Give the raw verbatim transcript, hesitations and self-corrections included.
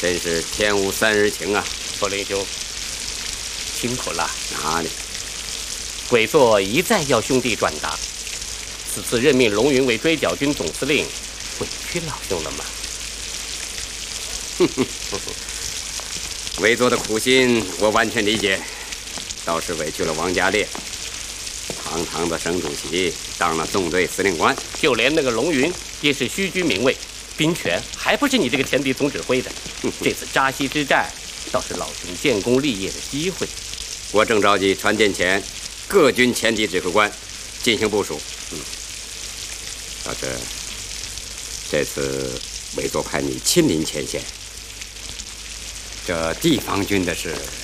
真是天无三日晴啊！ 驼铃兄，辛苦了。 哪里？ 鬼座一再要兄弟转达，此次任命龙云为追剿军总司令，委屈老兄了吗？ 哼哼哼哼，韦座的苦心我完全理解，倒是委屈了王家烈。堂堂的省主席当了纵队司令官， 就连那个龙云也是虚居名位，兵权还不是你这个前敌总指挥的。这次扎西之战倒是老兄建功立业的机会。 我正召集传殿前各军前敌指挥官进行部署。嗯，倒是这次韦座派你亲临前线，这地方军的事